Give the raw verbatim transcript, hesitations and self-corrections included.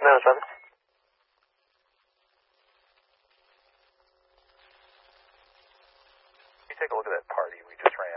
oh seven. Can you take a look at that party we just ran